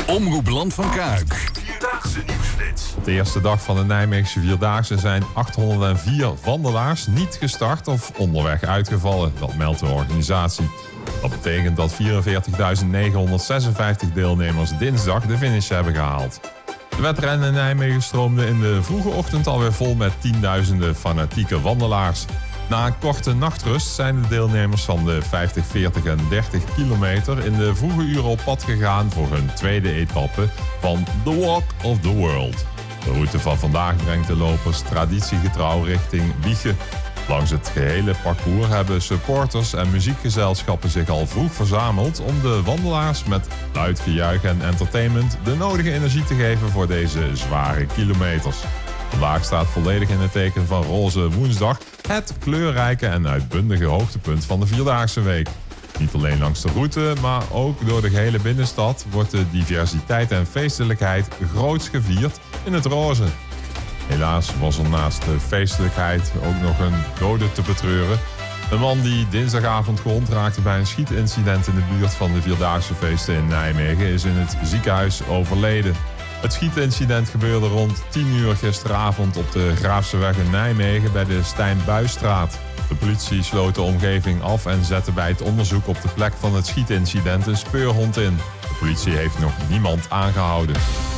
Omroep Land van Kuik. Vierdaagse nieuwsflits. De eerste dag van de Nijmeegse Vierdaagse zijn 804 wandelaars niet gestart of onderweg uitgevallen. Dat meldt de organisatie. Dat betekent dat 44.956 deelnemers dinsdag de finish hebben gehaald. De wedrennen in Nijmegen stroomden in de vroege ochtend alweer vol met tienduizenden fanatieke wandelaars. Na een korte nachtrust zijn de deelnemers van de 50, 40 en 30 kilometer in de vroege uren op pad gegaan voor hun tweede etappe van The Walk of the World. De route van vandaag brengt de lopers traditiegetrouw richting Wijchen. Langs het gehele parcours hebben supporters en muziekgezelschappen zich al vroeg verzameld om de wandelaars met luid gejuich en entertainment de nodige energie te geven voor deze zware kilometers. Vandaag staat volledig in het teken van Roze Woensdag, het kleurrijke en uitbundige hoogtepunt van de Vierdaagse Week. Niet alleen langs de route, maar ook door de gehele binnenstad wordt de diversiteit en feestelijkheid groots gevierd in het roze. Helaas was er naast de feestelijkheid ook nog een dode te betreuren. Een man die dinsdagavond gewond raakte bij een schietincident in de buurt van de Vierdaagse feesten in Nijmegen is in het ziekenhuis overleden. Het schietincident gebeurde rond 10 uur gisteravond op de Graafseweg in Nijmegen bij de Stijn Buisstraat. De politie sloot de omgeving af en zette bij het onderzoek op de plek van het schietincident een speurhond in. De politie heeft nog niemand aangehouden.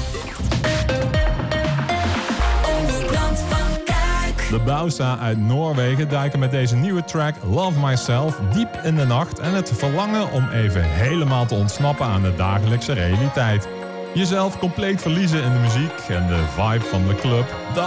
De Bausa uit Noorwegen duiken met deze nieuwe track Love Myself diep in de nacht en het verlangen om even helemaal te ontsnappen aan de dagelijkse realiteit. Jezelf compleet verliezen in de muziek en de vibe van de club, dat